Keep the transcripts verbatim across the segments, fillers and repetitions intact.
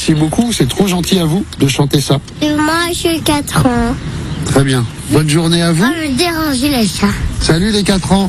Merci beaucoup, c'est trop gentil à vous de chanter ça. Et moi, j'ai quatre ans. Très bien. Bonne journée à vous. Pas me déranger les chats. Salut les quatre ans.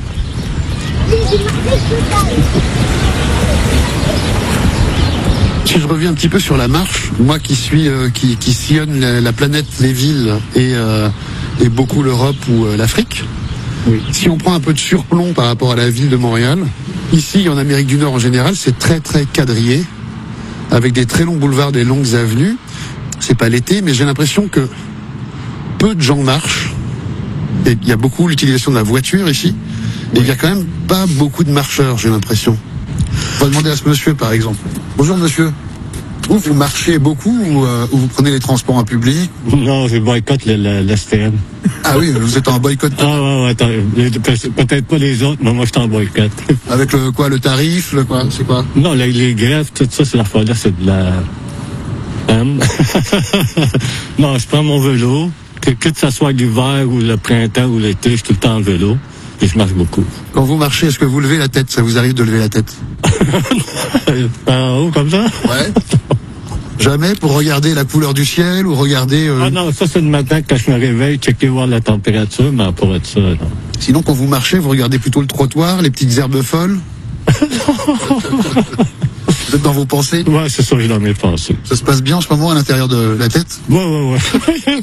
Si je reviens un petit peu sur la marche, moi qui suis euh, qui, qui sillonne la, la planète, les villes et, euh, et beaucoup l'Europe ou euh, l'Afrique, oui. Si on prend un peu de surplomb par rapport à la ville de Montréal, ici en Amérique du Nord en général, c'est très très quadrillé, avec des très longs boulevards, des longues avenues. C'est pas l'été, mais j'ai l'impression que peu de gens marchent. Et il y a beaucoup l'utilisation de la voiture ici, et il y a quand même pas beaucoup de marcheurs, j'ai l'impression. On va demander à ce monsieur, par exemple. Bonjour, monsieur. Vous, vous marchez beaucoup ou, euh, ou vous prenez les transports en public? Non, je boycotte l'S T M. Ah oui, vous êtes en boycott. Ah ouais, ouais, attends, peut-être pas les autres, mais moi je suis en boycott. Avec le quoi, le tarif, le quoi, c'est quoi? Non, les, les grèves, tout ça, c'est la fois là, c'est de la... Hein? Non, je prends mon vélo, que, que ça soit l'hiver ou le printemps ou l'été, je suis tout le temps en vélo. Et je marche beaucoup. Quand vous marchez, est-ce que vous levez la tête? Ça vous arrive de lever la tête? En haut, comme ça? Ouais. Jamais pour regarder la couleur du ciel ou regarder... Euh... Ah non, ça c'est le matin quand je me réveille, checker voir la température, mais pour être ça, non. Sinon, quand vous marchez, vous regardez plutôt le trottoir, les petites herbes folles? Vous êtes dans vos pensées? Ouais, c'est ça, j'ai dans mes pensées. Ça se passe bien en ce moment à l'intérieur de la tête? Ouais, ouais, ouais.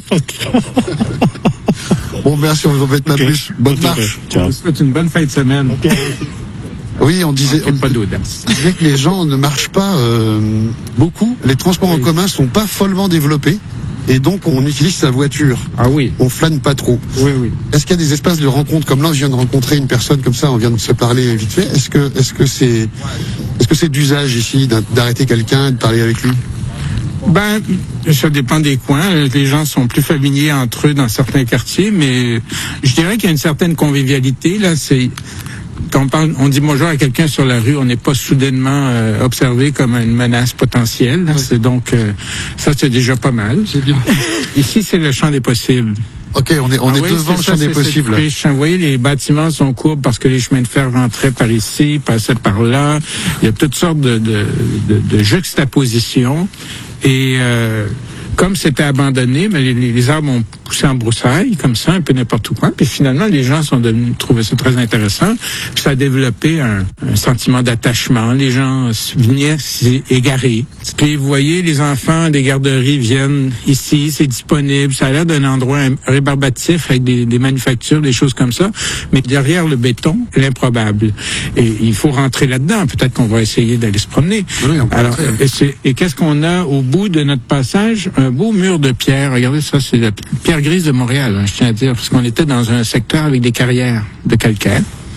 Bon, merci, on vous embête pas okay. plus. Bonne okay. marche. Ciao. Je vous souhaite une bonne fin de semaine. Okay. Oui, on disait, on, pas d'audace. on disait que les gens ne marchent pas euh, beaucoup. Les transports oui. en commun sont pas follement développés. Et donc, on utilise sa voiture. Ah oui. On flâne pas trop. Oui, oui. Est-ce qu'il y a des espaces de rencontre comme là, je viens de rencontrer une personne comme ça, on vient de se parler vite fait. Est-ce que, est-ce que c'est, est-ce que c'est d'usage ici d'arrêter quelqu'un, de parler avec lui? Ben, ça dépend des coins. Les gens sont plus familiers entre eux dans certains quartiers, mais je dirais qu'il y a une certaine convivialité. Là, c'est quand on parle, on dit bonjour à quelqu'un sur la rue, on n'est pas soudainement euh, observé comme une menace potentielle. Oui. C'est donc euh, ça, c'est déjà pas mal. C'est bien. Ici, c'est le champ des possibles. OK, on est, on ah est oui, devant le champ des possibles. Vous voyez, les bâtiments sont courbes parce que les chemins de fer rentraient par ici, passaient par là. Il y a toutes sortes de, de, de, de juxtapositions. Et euh, comme c'était abandonné, mais les, les arbres ont poussé en broussailles, comme ça, un peu n'importe où. Puis finalement, les gens sont devenus trouvaient ça très intéressant. Puis ça a développé un, un sentiment d'attachement. Les gens venaient s'y égarer. Puis vous voyez, les enfants des garderies viennent ici, c'est disponible. Ça a l'air d'un endroit rébarbatif avec des, des manufactures, des choses comme ça. Mais derrière le béton, l'improbable. Et il faut rentrer là-dedans. Peut-être qu'on va essayer d'aller se promener. Oui, on peut Alors, et, c'est, et qu'est-ce qu'on a au bout de notre passage? Un beau mur de pierre. Regardez ça, c'est la pierre grise de Montréal, hein, je tiens à dire, parce qu'on était dans un secteur avec des carrières de calcaire.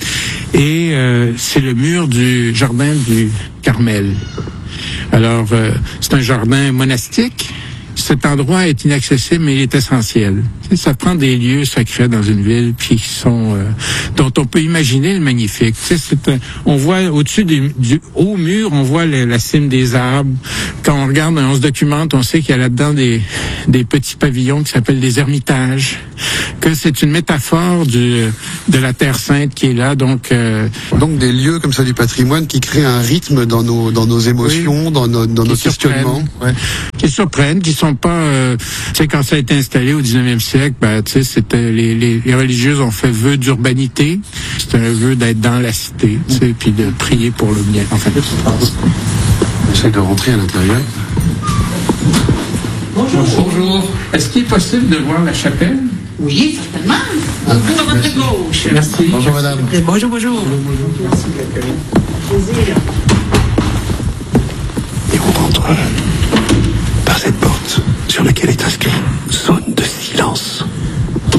Et euh, c'est le mur du jardin du Carmel. Alors, euh, c'est un jardin monastique. Cet endroit est inaccessible, mais il est essentiel. Tu sais, ça prend des lieux secrets dans une ville, puis qui sont euh, dont on peut imaginer le magnifique. Tu sais, c'est un, on voit au-dessus du, du haut mur, on voit le, la cime des arbres. Quand on regarde, on se documente, on sait qu'il y a là-dedans des des petits pavillons qui s'appellent des ermitages. Que c'est une métaphore du de la Terre Sainte qui est là. Donc, euh, donc des lieux comme ça du patrimoine qui créent un rythme dans nos dans nos émotions, oui, dans nos dans nos questionnements, ouais. Qui surprennent, qui sont pas, euh, tu sais, quand ça a été installé au dix-neuvième siècle, ben, tu sais, c'était les, les, les religieuses ont fait vœu d'urbanité. C'était un vœu d'être dans la cité, tu sais, puis de prier pour le bien. Enfin, j'essaie de rentrer à l'intérieur. Bonjour. Bonjour. Est-ce qu'il est possible de voir la chapelle? Oui, certainement. Ah, à votre gauche. Merci. Bonjour, madame. Bonjour, bonjour. Merci de l'accueil. Plaisir. Et on rentre par cette porte sur laquelle est inscrit zone